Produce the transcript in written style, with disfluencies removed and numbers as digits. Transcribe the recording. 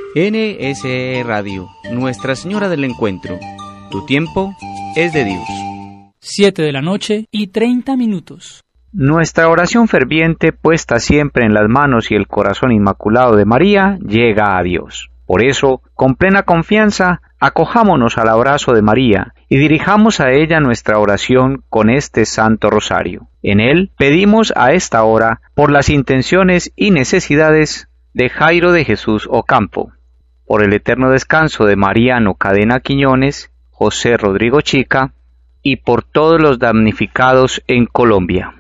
NSE Radio, Nuestra Señora del Encuentro. Tu tiempo es de Dios. 7:30 p.m. Nuestra oración ferviente, puesta siempre en las manos y el corazón inmaculado de María, llega a Dios. Por eso, con plena confianza, acojámonos al abrazo de María y dirijamos a ella nuestra oración con este Santo Rosario. En él pedimos a esta hora por las intenciones y necesidades de Jairo de Jesús Ocampo, por el eterno descanso de Mariano Cadena Quiñones, José Rodrigo Chica y por todos los damnificados en Colombia.